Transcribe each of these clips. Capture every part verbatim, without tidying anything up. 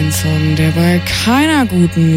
Robinson, der bei keiner guten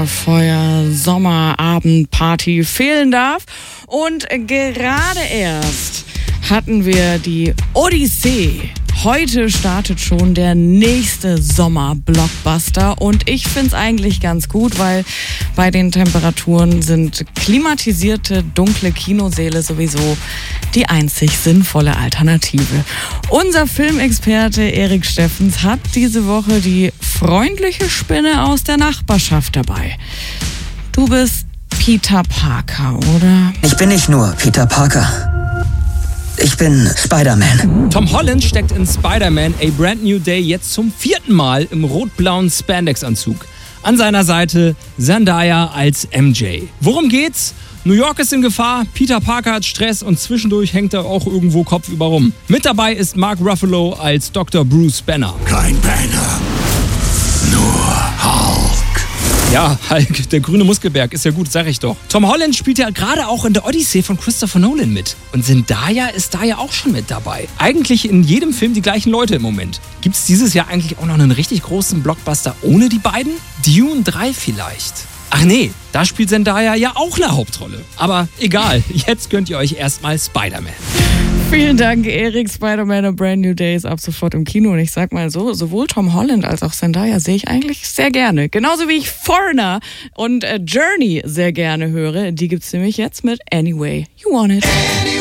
Lagerfeuer-Sommerabendparty fehlen darf. Und gerade erst hatten wir die Odyssee. Heute startet schon der nächste Sommer-Blockbuster und ich find's eigentlich ganz gut, weil bei den Temperaturen sind klimatisierte, dunkle Kinosäle sowieso die einzig sinnvolle Alternative. Unser Filmexperte Erik Steffens hat diese Woche die freundliche Spinne aus der Nachbarschaft dabei. Du bist Peter Parker, oder? Ich bin nicht nur Peter Parker. Ich bin Spider-Man. Tom Holland steckt in Spider-Man A Brand New Day jetzt zum vierten Mal im rot-blauen Spandex-Anzug. An seiner Seite Zendaya als M J. Worum geht's? New York ist in Gefahr, Peter Parker hat Stress und zwischendurch hängt er auch irgendwo kopfüber rum. Mit dabei ist Mark Ruffalo als Doktor Bruce Banner. Kein Banner, nur Hulk. Ja, Hulk, der grüne Muskelberg, ist ja gut, sag ich doch. Tom Holland spielt ja gerade auch in der Odyssee von Christopher Nolan mit. Und Zendaya ist da ja auch schon mit dabei. Eigentlich in jedem Film die gleichen Leute im Moment. Gibt's dieses Jahr eigentlich auch noch einen richtig großen Blockbuster ohne die beiden? Dune drei vielleicht. Ach nee, da spielt Zendaya ja auch eine Hauptrolle. Aber egal, jetzt könnt ihr euch erstmal Spider-Man. Vielen Dank, Erik. Spider-Man A Brand New Day ist ab sofort im Kino. Und ich sag mal so, sowohl Tom Holland als auch Zendaya sehe ich eigentlich sehr gerne. Genauso wie ich Foreigner und äh, Journey sehr gerne höre. Die gibt's nämlich jetzt mit Anyway You Want It.